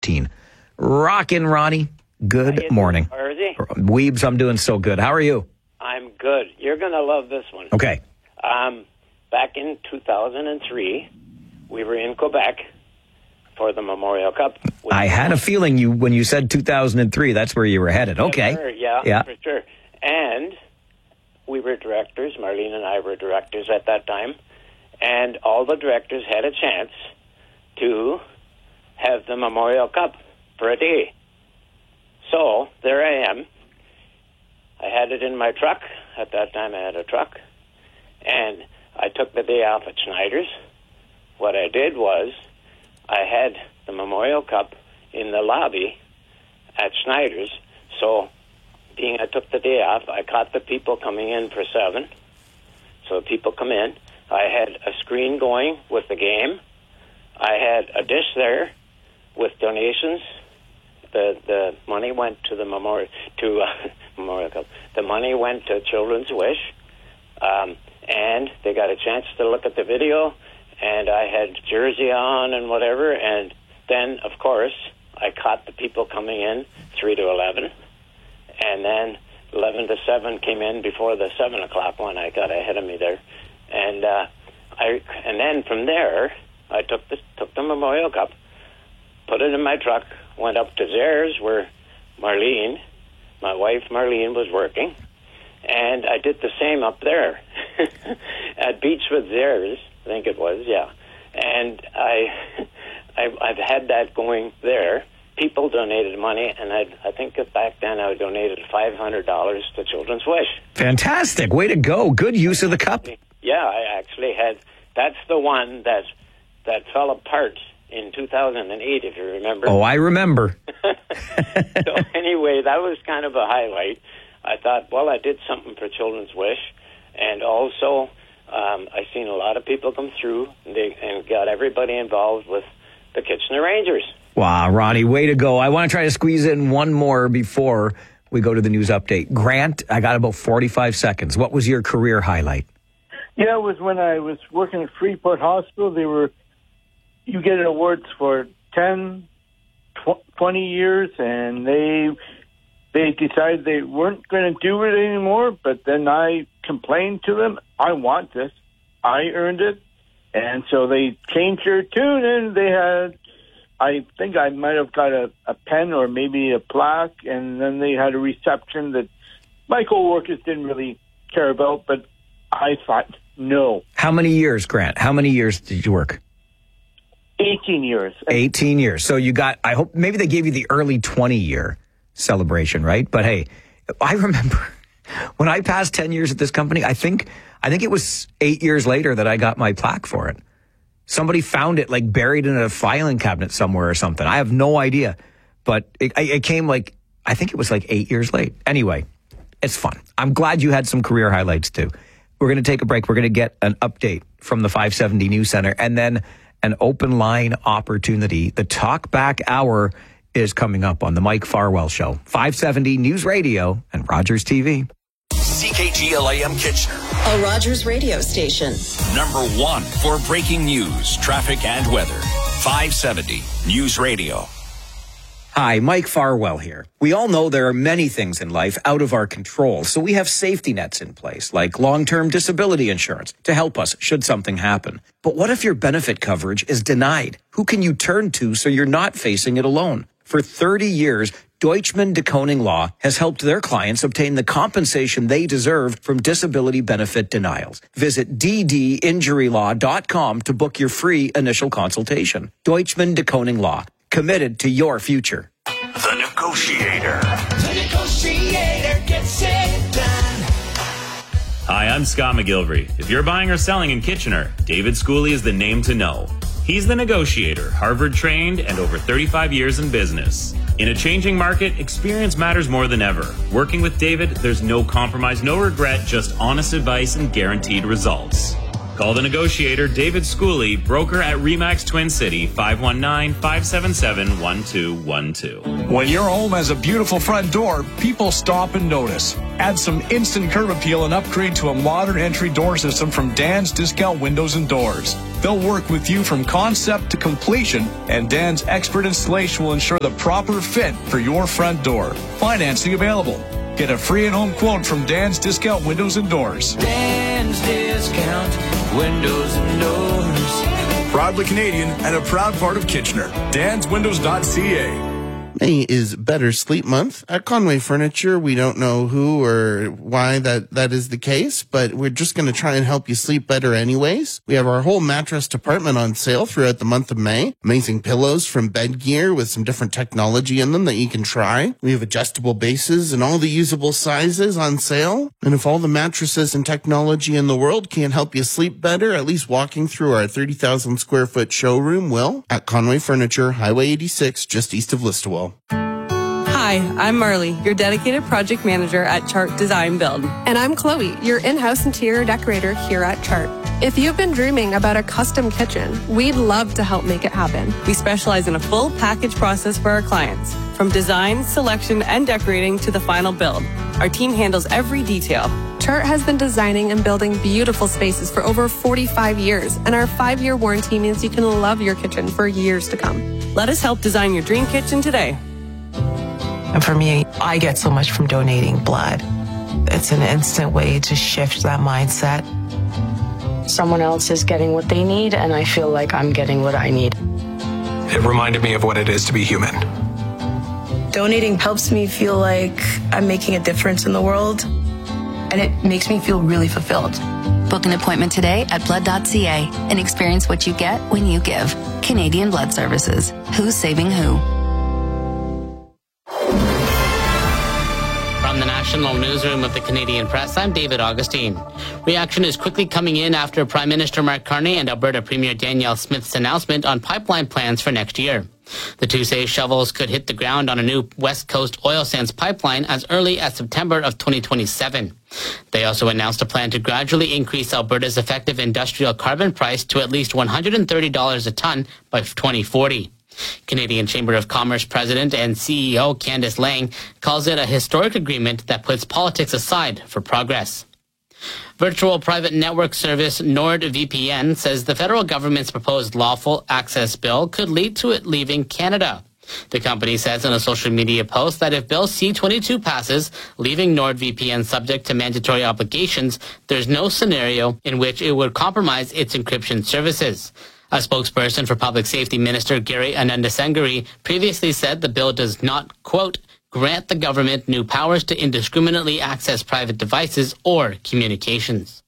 2015. Rockin' Ronnie. Good morning. Weebs, I'm doing so good. How are you? I'm good. You're going to love this one. Okay. Back in 2003, we were in Quebec for the Memorial Cup. I had a feeling when you said 2003, that's where you were headed. Okay. Sure, yeah, for sure. And we were directors. Marlene and I were directors at that time. And all the directors had a chance to have the Memorial Cup for a day. So there I am. I had it in my truck. At that time, I had a truck. And I took the day off at Schneider's. What I did was I had the Memorial Cup in the lobby at Schneider's. So being I took the day off, I caught the people coming in for 7. So people come in. I had a screen going with the game. I had a dish there with donations. The money went to the Memorial Cup. The money went to Children's Wish, and they got a chance to look at the video. And I had jersey on and whatever. And then, of course, I caught the people coming in 3 to 11, and then 11 to 7 came in before the 7 o'clock one. I got ahead of me there. And then from there, I took the Memorial Cup, put it in my truck, went up to Zares where Marlene, my wife Marlene, was working, and I did the same up there at Beechwood Zares, I think it was, yeah. And I've had that going there. People donated money, and I think back then I donated $500 to Children's Wish. Fantastic. Way to go. Good use of the cup. Yeah, I actually had. That's the one that fell apart in 2008, if you remember. Oh, I remember. So anyway, that was kind of a highlight. I thought, well, I did something for Children's Wish, and also I seen a lot of people come through and got everybody involved with the Kitchener Rangers. Wow, Ronnie, way to go. I want to try to squeeze in one more before we go to the news update. Grant, I got about 45 seconds. What was your career highlight? Yeah, it was when I was working at Freeport Hospital. You get awards for 10, 20 years, and they decided they weren't going to do it anymore, but then I complained to them, I want this. I earned it. And so they changed their tune, and they had, I think I might have got a pen or maybe a plaque, and then they had a reception that my co-workers didn't really care about, but I thought, no. How many years, Grant? How many years did you work? 18 years. 18 years. So you got, I hope, maybe they gave you the early 20-year celebration, right? But hey, I remember when I passed 10 years at this company, I think it was 8 years later that I got my plaque for it. Somebody found it like buried in a filing cabinet somewhere or something. I have no idea. But it came I think it was 8 years late. Anyway, it's fun. I'm glad you had some career highlights too. We're going to take a break. We're going to get an update from the 570 News Center and then an open line opportunity. The Talk Back Hour is coming up on the Mike Farwell Show. 570 News Radio and Rogers TV. CKGL-AM Kitchener. A Rogers radio station. Number 1 for breaking news, traffic, and weather. 570 News Radio. Hi, Mike Farwell here. We all know there are many things in life out of our control, so we have safety nets in place, like long-term disability insurance, to help us should something happen. But what if your benefit coverage is denied? Who can you turn to so you're not facing it alone? For 30 years, Deutschman de Koning Law has helped their clients obtain the compensation they deserve from disability benefit denials. Visit ddinjurylaw.com to book your free initial consultation. Deutschman de Koning Law. Committed to your future. The Negotiator. The Negotiator gets it done. Hi, I'm Scott McGilvery. If you're buying or selling in Kitchener, David Schooley is the name to know. He's the Negotiator, Harvard-trained and over 35 years in business. In a changing market, experience matters more than ever. Working with David, there's no compromise, no regret, just honest advice and guaranteed results. Call the negotiator, David Schooley, broker at RE/MAX Twin City, 519-577-1212. When your home has a beautiful front door, people stop and notice. Add some instant curb appeal and upgrade to a modern entry door system from Dan's Discount Windows and Doors. They'll work with you from concept to completion, and Dan's expert installation will ensure the proper fit for your front door. Financing available. Get a free at-home quote from Dan's Discount Windows and Doors. Dan's Discount Windows and Doors. Proudly Canadian and a proud part of Kitchener. DansWindows.ca. May is Better Sleep Month. At Conway Furniture, we don't know who or why that is the case, but we're just going to try and help you sleep better anyways. We have our whole mattress department on sale throughout the month of May. Amazing pillows from Bed Gear with some different technology in them that you can try. We have adjustable bases and all the usable sizes on sale. And if all the mattresses and technology in the world can't help you sleep better, at least walking through our 30,000 square foot showroom will. At Conway Furniture, Highway 86, just east of Listowel. Hi, I'm Marley, your dedicated project manager at Chart Design Build. And I'm Chloe, your in-house interior decorator here at Chart. If you've been dreaming about a custom kitchen, we'd love to help make it happen. We specialize in a full package process for our clients, from design, selection, and decorating to the final build. Our team handles every detail. Chart has been designing and building beautiful spaces for over 45 years, and our 5-year warranty means you can love your kitchen for years to come. Let us help design your dream kitchen today. And for me, I get so much from donating blood. It's an instant way to shift that mindset. Someone else is getting what they need, and I feel like I'm getting what I need. It reminded me of what it is to be human. Donating helps me feel like I'm making a difference in the world, and it makes me feel really fulfilled. Book an appointment today at blood.ca and experience what you get when you give. Canadian Blood Services. Who's saving who? From the National Newsroom of the Canadian Press, I'm David Augustine. Reaction is quickly coming in after Prime Minister Mark Carney and Alberta Premier Danielle Smith's announcement on pipeline plans for next year. The two say shovels could hit the ground on a new West Coast oil sands pipeline as early as September of 2027. They also announced a plan to gradually increase Alberta's effective industrial carbon price to at least $130 a ton by 2040. Canadian Chamber of Commerce President and CEO Candice Lang calls it a historic agreement that puts politics aside for progress. Virtual private network service NordVPN says the federal government's proposed lawful access bill could lead to it leaving Canada. The company says in a social media post that if Bill C-22 passes, leaving NordVPN subject to mandatory obligations, there's no scenario in which it would compromise its encryption services. A spokesperson for Public Safety Minister Gary Anandasangari previously said the bill does not, quote, grant the government new powers to indiscriminately access private devices or communications.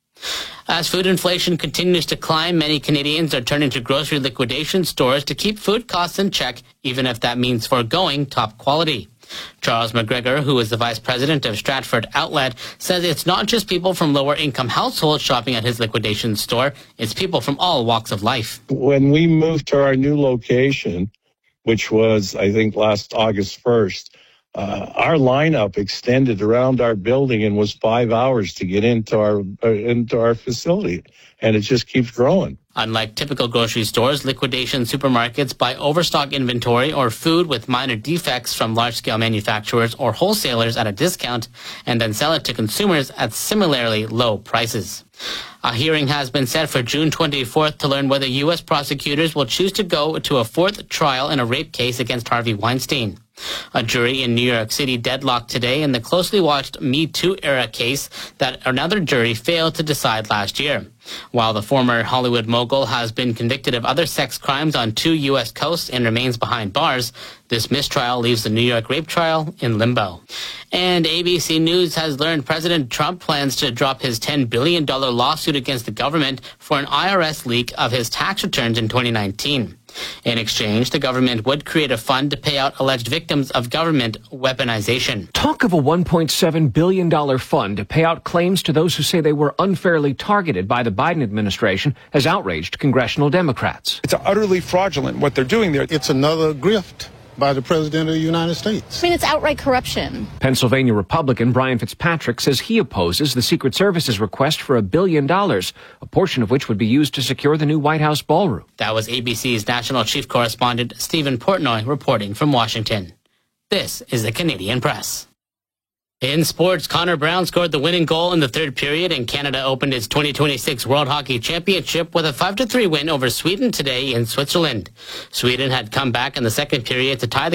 As food inflation continues to climb, many Canadians are turning to grocery liquidation stores to keep food costs in check, even if that means foregoing top quality. Charles McGregor, who is the vice president of Stratford Outlet, says it's not just people from lower-income households shopping at his liquidation store. It's people from all walks of life. When we moved to our new location, which was, I think, last August 1st, our lineup extended around our building and was 5 hours to get into our facility, and it just keeps growing. Unlike typical grocery stores, liquidation supermarkets buy overstock inventory or food with minor defects from large-scale manufacturers or wholesalers at a discount and then sell it to consumers at similarly low prices. A hearing has been set for June 24th to learn whether U.S. prosecutors will choose to go to a fourth trial in a rape case against Harvey Weinstein. A jury in New York City deadlocked today in the closely watched Me Too era case that another jury failed to decide last year. While the former Hollywood mogul has been convicted of other sex crimes on 2 U.S. coasts and remains behind bars, this mistrial leaves the New York rape trial in limbo. And ABC News has learned President Trump plans to drop his $10 billion lawsuit against the government for an IRS leak of his tax returns in 2019. In exchange, the government would create a fund to pay out alleged victims of government weaponization. Talk of a $1.7 billion fund to pay out claims to those who say they were unfairly targeted by the Biden administration has outraged congressional Democrats. It's utterly fraudulent what they're doing there. It's another grift. by the President of the United States. I mean, it's outright corruption. Pennsylvania Republican Brian Fitzpatrick says he opposes the Secret Service's request for $1 billion, a portion of which would be used to secure the new White House ballroom. That was ABC's national chief correspondent Stephen Portnoy reporting from Washington. This is the Canadian Press. In sports, Connor Brown scored the winning goal in the third period, and Canada opened its 2026 World Hockey Championship with a 5-3 win over Sweden today in Switzerland. Sweden had come back in the second period to tie the